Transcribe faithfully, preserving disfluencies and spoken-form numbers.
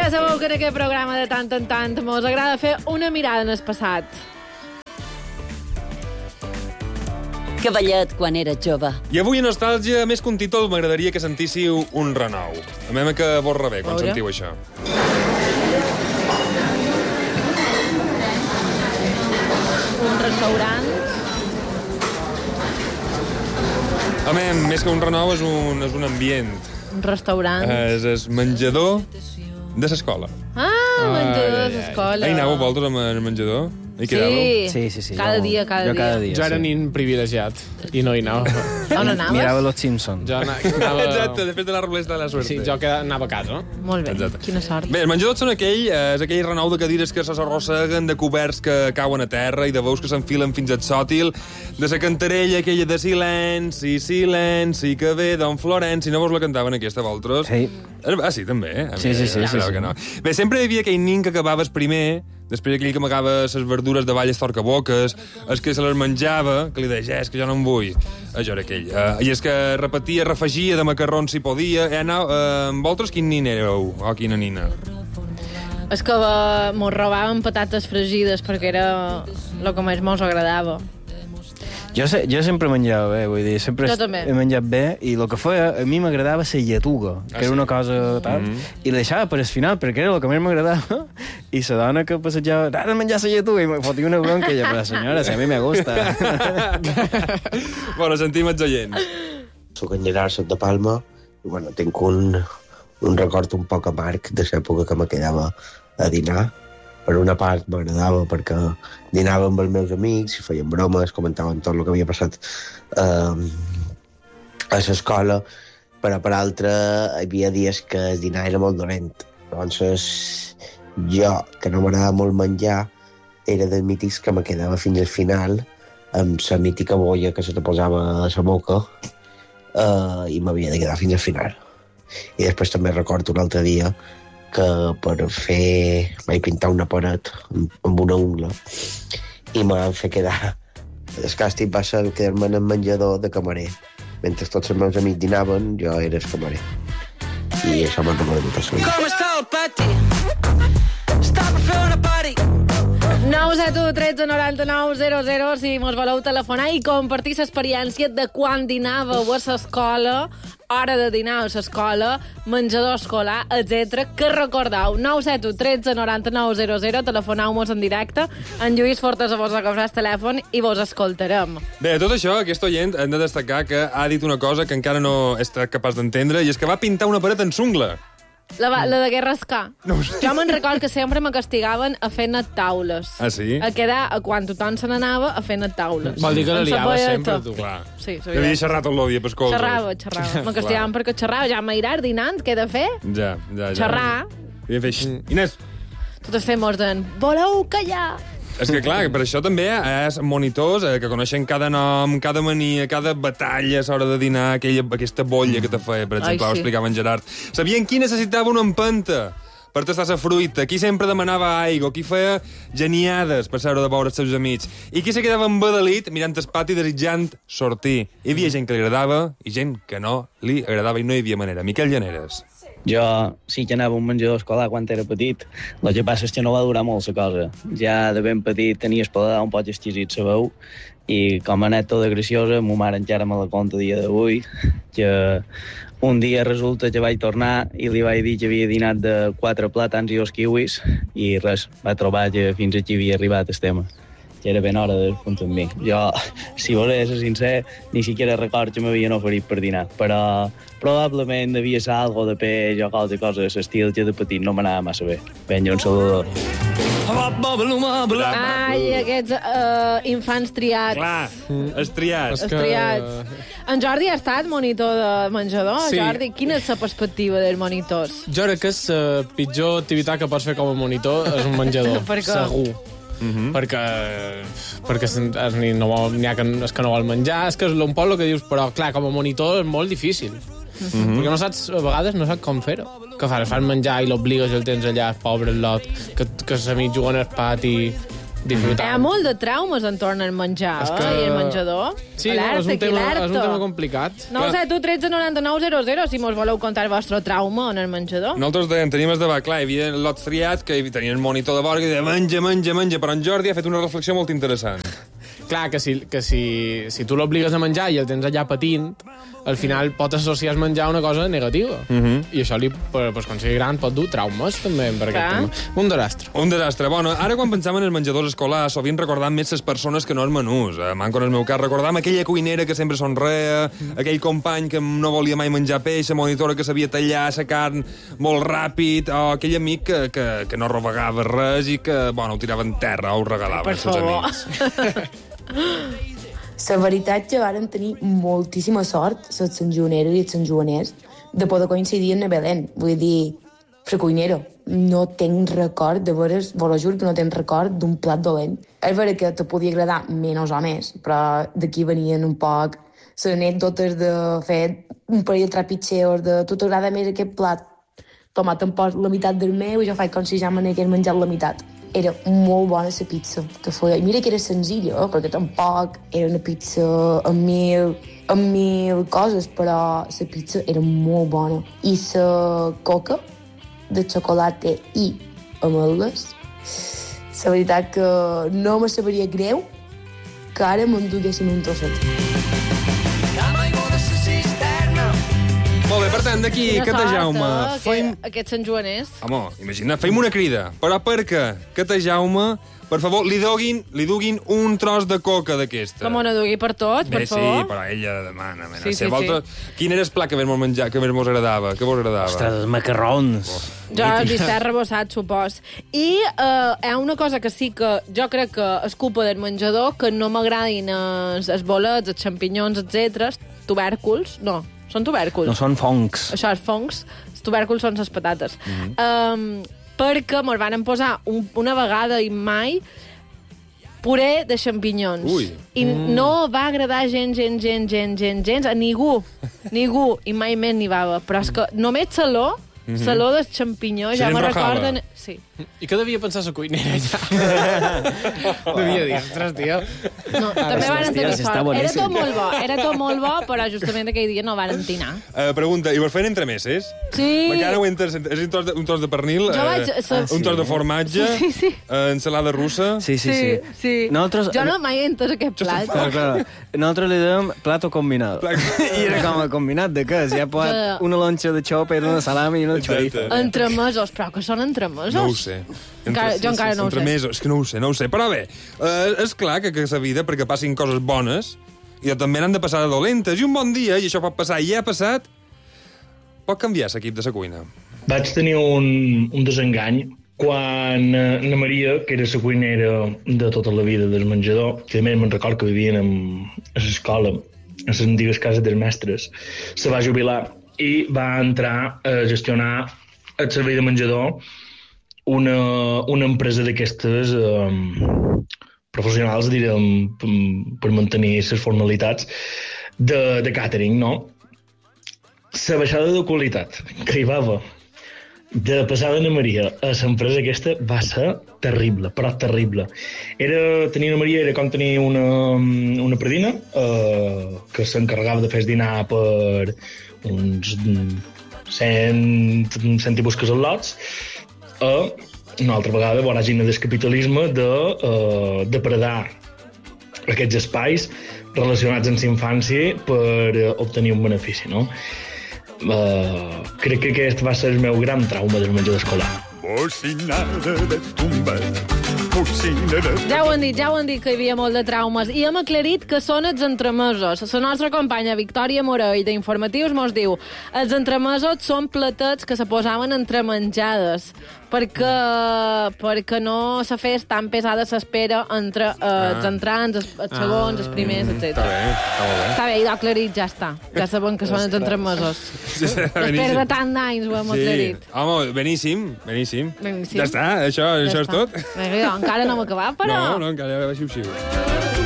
Ja sabeu que en aquest programa de tant en tant mos agrada fer una mirada en el passat. Cavallet quan era jove. I avui a Nostàlgia, més que un títol, m'agradaria que sentíssiu un renou. A mi que vos rebé quan Veure. sentiu això. Un restaurant. A mi, més que un renou, és un, és un ambient. Un restaurant. És el menjador de l'escola. Ah, menjador de l'escola. Ahir anàveu vosaltres amb el menjador? Hi quedàveu? Sí. Sí, sí, sí. Cada jo, dia, cada jo dia. cada dia. Jo era sí. nin privilegiat i no hi anava. On anaves? Mirava Los Simpsons. Jo ana- anava... Exacte, després de la rouleta de la suerte. Sí, jo queda- anava a casa. Molt bé, Exacte. quina sort. Bé, els menjadors són aquell, eh, és aquell renou de cadires que s'arrosseguen, de coberts que cauen a terra i de veus que s'enfilen fins al sòtil, de la cantarella aquella de silenci, silenci, que ve d'on Florenci. No vos la cantaven aquesta, vosaltres? Sí. Ah, sí, també? A Sí, mi, sí, sí, em sí, semblava sí. que no. Bé, sempre hi havia aquell nin que acabaves primer, després aquell que amagava les verdures de valles torcaboques, el que se les menjava, que li deia, és que jo no en vull. Això era aquell. Uh, I és que repetia, refegia de macarrons si podia. Eh, anau, uh, vosaltres quin nin éreu? O quina nina? És que eh, mos robaven patates fregides perquè era el que més mos agradava. Jo, se, jo sempre menjava bé, vull dir, sempre Jo també. he menjat bé, i el que feia, a mi m'agradava la lletuga, que Ah, era sí? una cosa tal, Mhm. i la deixava per al final, perquè era el que més m'agradava, i la dona que passejava, has de menjar la lletuga, i me fotia una bronca, i jo, però senyora, si a mi me gusta. Bueno, sentim els oients. Soc en Gerard, soc de Palma, i bueno, tinc un, un record un poc amarg de l'època que me quedava a dinar. Per una part m'agradava perquè dinava amb els meus amics i feien bromes, comentaven tot el que havia passat eh, a l'escola, però per altra hi havia dies que el dinar era molt dolent. Llavors jo, que no m'agradava molt menjar, era dels mítics que me quedava fins al final amb la mítica bolla que se te posava a la boca uh, i m'havia de quedar fins al final. I després també recordo un altre dia que per fer... vaig pintar una paret amb, amb una ungla i me van fer quedar... El càstig va ser quedar-me en el menjador de camarer. Mentre tots els meus amics dinaven, jo era el camarer. I això me'n recordo tota la vida. Com està el pati? Està per fer una party. nou set u tretze noranta-nou zero zero si mos voleu telefonar i compartir l'experiència de quan dinàveu a l'escola, hora de dinar a l'escola, menjador escolar, etcètera. Que recordeu? nou set u tretze noranta-nou zero zero, telefoneu-mos en directe. En Lluís Fortes a vos agafar el telèfon i vos escoltarem. Bé, tot això, aquest oient, hem de destacar que ha dit una cosa que encara no he estat capaç d'entendre, i és que va pintar una paret en sungla. La, va- la de què rascar. No jo me'n record que sempre me castigaven a fer net taules. Ah, sí? A quedar, a quan tothom se n'anava, a fer net taules. Vol dir que la Amb liava cebolla sempre, tot. tu. Clar. Sí, Devia xerrar tot el dia per colzes. Xerrava, xerrava. Me castigaven perquè xerrava. Ja m'airar dinant, què he de fer? Ja, ja, ja. Xerrar. I fer, "Xxt, Inés, Totes fem orden. Voleu callar? és que clar, per això també és monitors eh, que coneixen cada nom, cada mania, cada batalla a l'hora de dinar, aquella, aquesta bolla que te feia, per Ai, exemple, ho sí. explicava en Gerard. Sabien qui necessitava una empenta per tastar la fruita, qui sempre demanava aigua, qui feia geniades per seure de veure els seus amics, i qui se quedava embadalit mirant el pati desitjant sortir. Hi havia gent que li agradava i gent que no li agradava i no hi havia manera. Miquel Llaneres. Jo sí que anava a un menjador escolar quan era petit. El que passa és que no va durar molt la cosa. Ja de ben petit tenia el paladar un poc exquisit, sabeu? I com a anècdota graciosa, ma mare encara me la conta a dia d'avui, que un dia resulta que vaig tornar i li vaig dir que havia dinat de quatre plàtans i dos kiwis i res, va trobar que fins aquí havia arribat el tema. Que era ben hora de comptar amb mi. Jo, si volés ser sincer, ni siquiera record que m'havien oferit per dinar, però probablement devia ser algo de peix o qualsevol cosa de l'estil que de petit no m'anava massa bé. Vinga, un saludador. Ai, aquests uh, infants triats. Clar, els triats. Els triats. En Jordi ha estat monitor de menjador? Sí. Jordi, quina és la perspectiva dels monitors? Jo crec que la pitjor activitat que pots fer com a monitor és un menjador. Per què? Segur. Mm -hmm. perquè perquè es, es, ni, no vol, n'hi ha que, és que no vol menjar, és que és un poc el que dius, però clar, com a monitor és molt difícil. Mm -hmm. Perquè no saps, a vegades no saps com fer-ho. Que fas, fas menjar i l'obligues i el tens allà, pobre el lot, que, que els amics juguen al pati. disfrutant. Hi ha molt de traumes entorn al menjar, És eh? que- I el menjador. Sí, no, és, un tema, és un tema complicat. nou set u tretze noranta-nou zero zero si mos voleu contar el vostre trauma en el menjador. Nosaltres deien, teníem el debat, clar, hi havia lots triats que hi tenien el monitor de bord que deia menja, menja, menja, però en Jordi ha fet una reflexió molt interessant. Clar, que si, que si, si tu l'obligues a menjar i el tens allà patint, al final pot associar el menjar a una cosa negativa. Uh -huh. I això, li, per, per quan sigui gran, pot dur traumes, també, per aquest tema. Un desastre. Un desastre. Bueno, ara quan pensam en els menjadors escolars, sovint recordam més les persones que no els menús. Eh, manco en el meu cas, recordam aquella cuinera que sempre somreia, aquell company que no volia mai menjar peix, la monitora que sabia tallar la carn molt ràpid, o aquell amic que, que, que no rovegava res i que, bueno, ho tirava en terra o ho regalava Per als seus favor. amics. La veritat que varen tenir moltíssima sort, els santjoaneros i els santjoaners, de poder coincidir en Belén. Vull dir, la cuinera, no tenc record de veres, vos ho juro que no tenc record d'un plat dolent. És vera que te podia agradar menys o més, però d'aquí venien un poc les anècdotes de fer un parell de trepitxeos de tu t'agrada més aquest plat, toma, te'n pots la meitat del meu i jo faig com si ja me n'hagués menjat la meitat. Era molt bona la pizza que feia. I mira que era senzilla, eh? Perquè tampoc era una pizza amb mil, amb mil coses, però la pizza era molt bona. I la coca de xocolata i ametlles, la veritat que no me sabria greu que ara m'enduguessin un trosset. Molt bé, per tant, d'aquí, Quina Cata sort, Jaume, eh, feim... que Aquests santjoaners. Home, imagina, feim una crida. Però per què? Cata Jaume, per favor, li duguin, li duguin un tros de coca d'aquesta. Com no dugui per tots, per Bé, sí, favor. però ella demana. Sí, sí, Volta... Quin era el plat que més mos menjar, que més mos agradava? Què vos agradava? Ostres, els macarrons. Jo he vist rebossat, supos. I eh, hi ha una cosa que sí que jo crec que és culpa del menjador, que no m'agradin els, els bolets, els xampinyons, etcètera, tubèrculs, no, són tubèrculs. No són fongs. Això, els fongs, els tubèrculs són les patates. Mm -hmm. um, perquè me'l van posar un, una vegada i mai puré de xampinyons. Ui. I mm. no va agradar gens, gens, gens, gens, gens, gens a ningú. Ningú. I mai més n'hi va. Però és que només saló, mm -hmm. saló de xampinyó, ja Se'n me rojava. recorden... Sí. I què devia pensar la cuinera, ja? devia dir, ostres, tio. No, també hòstia, van tenir sí, està sort. Era boníssim. tot molt bo, era tot molt bo, però justament aquell dia no van entinar. Uh, pregunta, i vos feien entremeses? Sí. Perquè ara ho entes, és un tros de, un tros de pernil, Jo vaig- eh, sa- un tros de formatge, Sí, sí. eh, ensalada russa... Sí, sí, sí. sí. Nosaltres... Jo no mai he entès aquest plat. Clar, clar. Nosaltres li dèiem plato combinado. I era com a combinat de què? Si ha posat De- una lonxa de xòper, una salami i una xorifa. Entremesos, però que són entremesos? No ho sé. Encara, jo encara no ho sé. Entremesos, és que no ho sé, no ho sé. Però bé, eh, és clar que, que la vida, perquè passin coses bones, i també n'han de passar de dolentes, i un bon dia, i això pot passar, i ja ha passat, pot canviar l'equip de la cuina. Vaig tenir un, un desengany quan eh, na Maria, que era la cuinera de tota la vida del menjador, que a més me'n record que vivien en, a l'escola, a les antigues cases dels mestres, se va jubilar i va entrar a gestionar el servei de menjador una, una empresa d'aquestes eh, professionals, direm, per mantenir les formalitats de, de càtering, no? La baixada de qualitat que hi va haver de passar d'Anna Maria a l'empresa aquesta va ser terrible, però terrible. Era, tenir Anna Maria era com tenir una, una predina eh, que s'encarregava de fer el dinar per uns cent, cent i busques al·lots, a una altra vegada voràgina del capitalisme de eh, depredar aquests espais relacionats amb la infància per eh, obtenir un benefici, no? Uh, crec que aquest va ser el meu gran trauma del menjador escolar. Ja ho han dit, ja ho han dit, que hi havia molt de traumes. I hem aclarit que són els entremesos. La nostra companya Victòria Morell d'Informatius mos diu els entremesos són platets que se posaven entre menjades perquè, perquè no se fes tan pesada l'espera entre eh, els entrants, els, els segons, els primers, etcètera. Està bé, està molt bé. Està bé, i aclarit, ja està. Ja sabem que són els entremesos. Després de tant d'anys ho hem aclarit. Sí. Home, beníssim, beníssim. Beníssim. Ja està, això, Ja això està. és tot. Vinga, encara no hem acabat, però... No, no, encara va xiu-xiu.